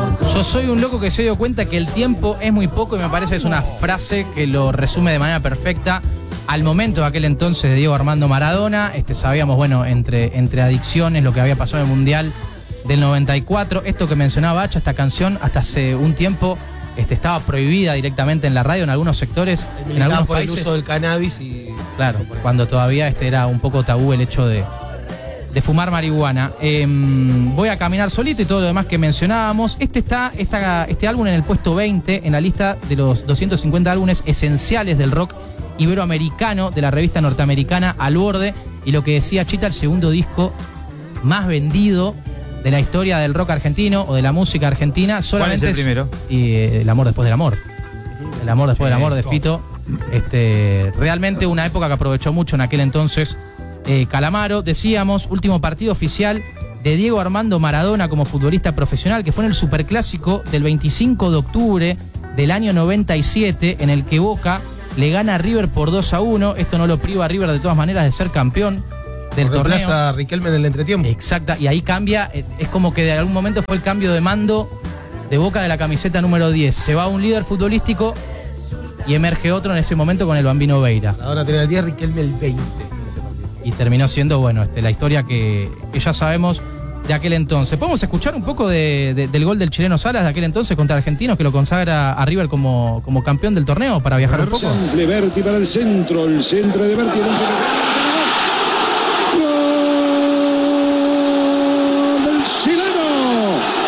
Yo soy un loco que se dio cuenta que el tiempo es muy poco y me parece que es una frase que lo resume de manera perfecta. Al momento de aquel entonces de Diego Armando Maradona, sabíamos, bueno, entre adicciones, lo que había pasado en el Mundial del 94, esto que mencionaba Hacha, esta canción, hasta hace un tiempo estaba prohibida directamente en la radio en algunos sectores, en algunos países. El uso del cannabis y... Claro, cuando todavía era un poco tabú el hecho de fumar marihuana. Voy a caminar solito y todo lo demás que mencionábamos. Este álbum en el puesto 20 en la lista de los 250 álbumes esenciales del rock iberoamericano de la revista norteamericana Al Borde, y lo que decía Chita, el segundo disco más vendido de la historia del rock argentino o de la música argentina. Solamente ¿Cuál es el primero? Y El amor después del amor. El amor después del amor de Fito. Realmente una época que aprovechó mucho en aquel entonces Calamaro. Decíamos, último partido oficial de Diego Armando Maradona como futbolista profesional, que fue en el Superclásico del 25 de octubre del año 97, en el que Boca le gana a River por 2-1. Esto no lo priva a River de todas maneras de ser campeón del torneo. Reemplaza a Riquelme en el entretiempo. Exacta, y ahí cambia, es como que de algún momento fue el cambio de mando de Boca de la camiseta número 10. Se va un líder futbolístico y emerge otro en ese momento con el Bambino Veira. Ahora tenía el 10, Riquelme el 20. Y terminó siendo, bueno, la historia que ya sabemos de aquel entonces. ¿Podemos escuchar un poco del gol del chileno Salas de aquel entonces contra Argentinos, que lo consagra a River como campeón del torneo, para viajar un poco? Berti para el centro de Berti.